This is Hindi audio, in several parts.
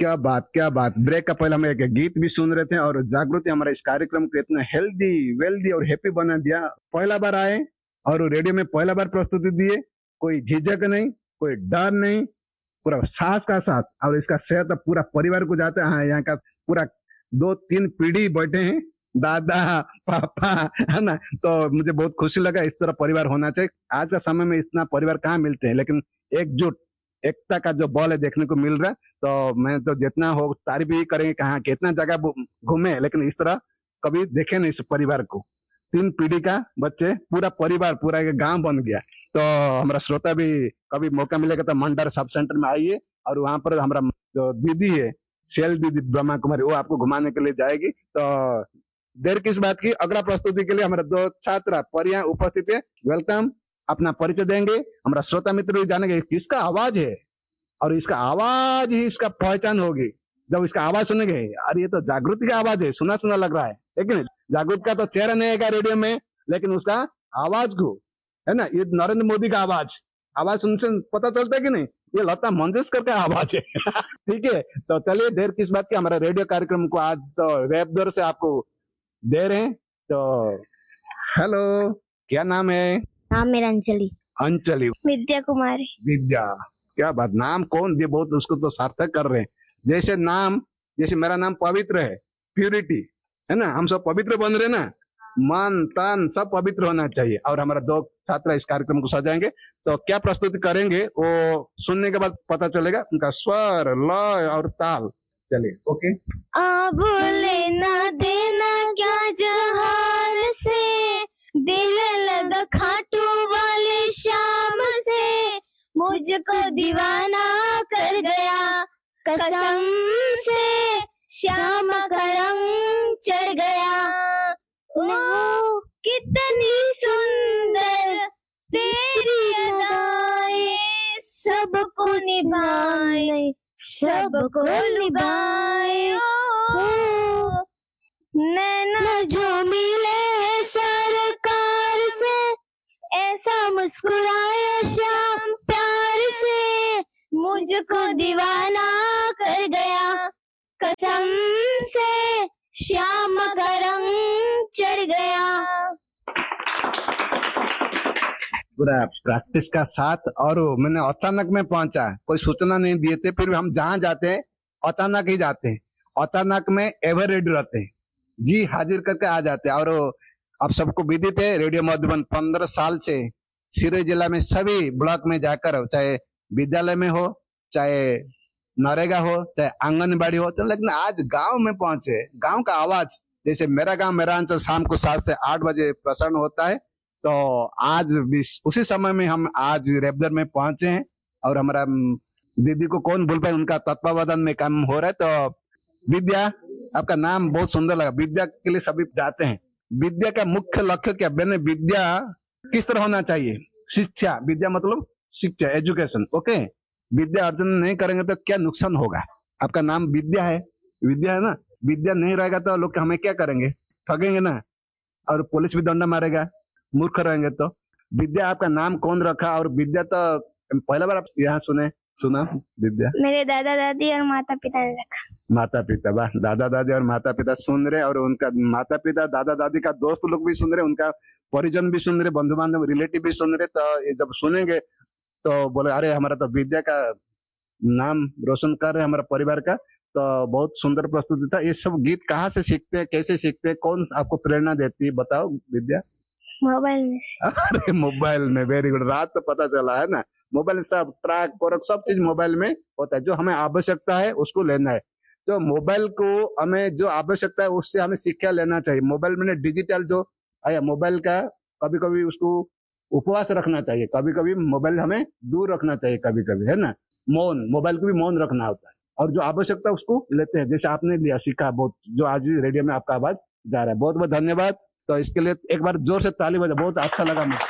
क्या बात क्या बात। ब्रेक का पहले हम एक गीत भी सुन रहे थे और जागृति हमारा इस कार्यक्रम को इतना हेल्दी वेल्दी और हैप्पी बना दिया। पहला बार आए और रेडियो में पहला बार प्रस्तुति दिए, कोई झिझक नहीं, कोई डर नहीं, पूरा साहस का साथ। और इसका सेहत पूरा परिवार को जाता है। हाँ, यहाँ का पूरा 2-3 पीढ़ी बैठे हैं, दादा पापा, है ना। तो मुझे बहुत खुशी लगा, इस तरह परिवार होना चाहिए। आज का समय में इतना परिवार कहाँ मिलते हैं, लेकिन एकजुट एकता का जो बल है देखने को मिल रहा है। तो मैं तो जितना हो तारीफ ही करेंगे, कहाँ कितना जगह घूमे, लेकिन इस तरह कभी देखे नहीं इस परिवार को। 3 पीढ़ी का बच्चे, पूरा परिवार, पूरा एक गांव बन गया। तो हमारा श्रोता भी कभी मौका मिलेगा तो मंडर सब सेंटर में आइए, और वहां पर हमारा जो दीदी है शैल दीदी ब्रह्मा कुमारी, वो आपको घुमाने के लिए जाएगी। तो देर किस बात की, अगला प्रस्तुति के लिए हमारे 2 छात्रा परिया उपस्थित है। वेलकम, अपना परिचय देंगे। हमारा श्रोता मित्र भी जानेंगे किसका आवाज है, और इसका आवाज ही इसका पहचान होगी। जब इसका आवाज सुनेंगे, अरे ये तो जागृति का आवाज है, सुना सुना लग रहा है, लेकिन जागृति का तो चेहरा नहीं आएगा रेडियो में, लेकिन उसका आवाज को, है ना, ये नरेंद्र मोदी का आवाज सुनने से पता चलता है कि नहीं, ये लता मंगेशकर का आवाज है। ठीक है, तो चलिए देर किस बात की, हमारा रेडियो कार्यक्रम को आज तो रैप दौर से आपको दे रहे हैं। तो हेलो, क्या नाम है? नाम मेरा अंजलि। अंजलि। विद्या कुमारी। विद्या, क्या बात। नाम कौन दिए, बहुत उसको तो सार्थक कर रहे हैं। जैसे नाम, जैसे मेरा नाम पवित्र है, प्यूरिटी, है ना, हम सब पवित्र बन रहे ना, मन तन सब पवित्र होना चाहिए। और हमारा 2 छात्र इस कार्यक्रम को सजाएंगे, तो क्या प्रस्तुति करेंगे वो सुनने के बाद पता चलेगा, उनका स्वर, लय और ताल। चलिए, ओके। बोले ना देना क्या जहान से, दिल लगा खाटू वाले शाम से, मुझको दीवाना कर गया कसम से, श्याम का रंग चढ़ गया। ओ कितनी सुंदर तेरी अदाएं, सबको निभाए सबको लुभाए। ओ नैना जो मिले सरकार से, ऐसा मुस्कुराए श्याम प्यार से, मुझको दीवाना कर गया कसम से, श्याम का रंग चढ़ गया। पूरा प्रैक्टिस का साथ, और मैंने अचानक में पहुंचा, कोई सूचना नहीं दिए थे, फिर भी हम जहां जाते हैं अचानक ही जाते हैं, अचानक में एवर रेडी रहते हैं, जी हाजिर करके आ जाते हैं। और आप सबको विदित है, रेडियो मधुबन 15 साल से सिरोही जिला में सभी ब्लॉक में जाकर, चाहे विद्यालय में हो, चाहे नरेगा हो, चाहे आंगनबाड़ी हो, तो लेकिन आज गांव में पहुंचे। गांव का आवाज, जैसे मेरा गांव मेरा अंचल शाम को 7 से 8 बजे प्रसारण होता है, तो आज भी उसी समय में हम आज रेबदर में पहुंचे हैं। और हमारा दीदी को कौन भूल पाए, उनका तत्वावधान में काम हो रहा है। तो विद्या, आपका नाम बहुत सुंदर लगा, विद्या के लिए सभी जाते हैं। विद्या का मुख्य लक्ष्य क्या, मैंने विद्या किस तरह होना चाहिए, शिक्षा, विद्या मतलब शिक्षा, एजुकेशन, ओके। विद्या अर्जन नहीं करेंगे तो क्या नुकसान होगा। आपका नाम विद्या है, विद्या है ना, विद्या नहीं रहेगा तो लोग हमें क्या करेंगे, ठगेंगे ना, और पुलिस भी दंडा मारेगा, मूर्ख रहेंगे। तो विद्या आपका नाम कौन रखा, और विद्या तो पहला बार आप यहाँ सुना विद्या? मेरे दादा दादी और माता पिता ने रखा। माता पिता, वाह, दादा दादी और माता पिता सुन रहे, और उनका माता पिता दादा दादी का दोस्त लोग भी सुन रहे, उनका परिजन भी सुन रहे, बंधु बांधव रिलेटिव भी सुन रहे। तो ये जब सुनेंगे तो बोले, अरे हमारा तो विद्या का नाम रोशन कर रहे हमारा परिवार का। तो बहुत सुंदर प्रस्तुति था। ये सब गीत कहाँ से सीखते हैं, कैसे सीखते हैं, कौन आपको प्रेरणा देती है, बताओ विद्या। मोबाइल में। अरे मोबाइल में, वेरी गुड, रात तो पता चला है ना। मोबाइल सब ट्रैक पर सब चीज मोबाइल में होता है। जो हमें आवश्यकता है उसको लेना है। तो मोबाइल को हमें जो आवश्यकता है उससे हमें शिक्षा लेना चाहिए। मोबाइल में डिजिटल जो आया, मोबाइल का कभी कभी उसको उपवास रखना चाहिए, कभी कभी मोबाइल हमें दूर रखना चाहिए, कभी कभी, है ना, मौन, मोबाइल को भी मौन रखना होता है। और जो आवश्यकता है उसको लेते हैं, जैसे आपने लिया, सीखा बहुत, जो आज रेडियो में आपका आवाज जा रहा है। बहुत बहुत धन्यवाद। तो इसके लिए एक बार जोर से ताली बजा, बहुत अच्छा लगा मुझे।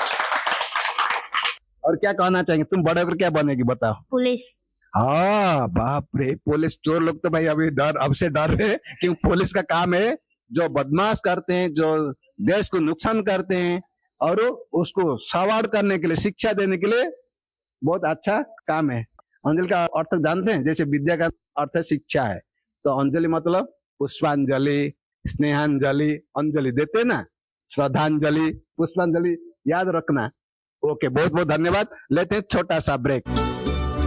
और क्या कहना चाहेंगे, तुम बड़े होकर क्या बनेगी बताओ? पुलिस। हाँ, बाप रे, पुलिस। चोर लोग तो भाई अभी अब से डर रहे, क्योंकि पुलिस का काम है जो बदमाश करते हैं, जो देश को नुकसान करते हैं, और उसको सवार करने के लिए, शिक्षा देने के लिए बहुत अच्छा काम है। अंजलि का अर्थ जानते हैं? जैसे विद्या का अर्थ शिक्षा है, तो अंजलि मतलब पुष्पांजलि, स्नेहांजलि, अंजलि देते ना, श्रद्धांजलि, पुष्पांजलि, याद रखना। ओके, बहुत बहुत धन्यवाद। लेते हैं छोटा सा ब्रेक।